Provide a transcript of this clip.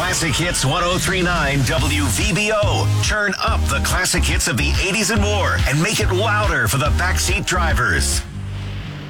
Classic Hits 1039 WVBO. Turn up the classic hits of the 80s and more and make it louder for the backseat drivers.